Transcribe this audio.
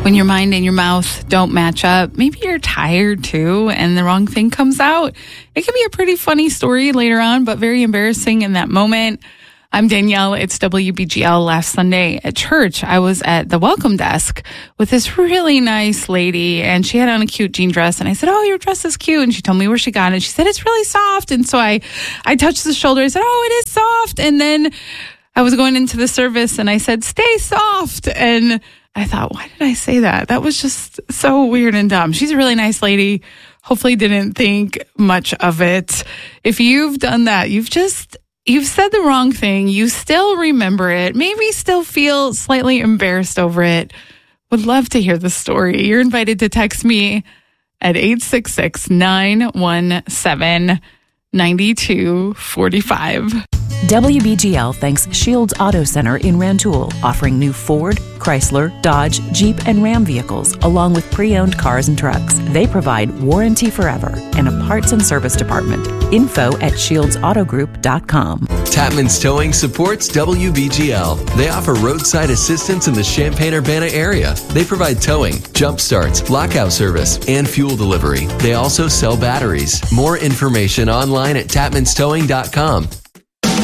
when your mind and your mouth don't match up. Maybe you're tired too and the wrong thing comes out. It can be a pretty funny story later on, but very embarrassing in that moment. I'm Danielle. It's WBGL. Last Sunday at church, I was at the welcome desk with this really nice lady, and she had on a cute jean dress. And I said, "Oh, your dress is cute." And she told me where she got it. She said, "It's really soft." And so I touched the shoulder. I said, "Oh, it is soft." And then I was going into the service and I said, "Stay soft." And I thought, why did I say that? That was just so weird and dumb. She's a really nice lady. Hopefully didn't think much of it. If you've done that, you've said the wrong thing. You still remember it. Maybe still feel slightly embarrassed over it. Would love to hear the story. You're invited to text me at 866-917-9245. WBGL thanks Shields Auto Center in Rantoul, offering new Ford, Chrysler, Dodge, Jeep, and Ram vehicles, along with pre-owned cars and trucks. They provide warranty forever and a parts and service department. Info at ShieldsAutoGroup.com. Tapman's Towing supports WBGL. They offer roadside assistance in the Champaign-Urbana area. They provide towing, jump starts, lockout service, and fuel delivery. They also sell batteries. More information online at TapmansTowing.com.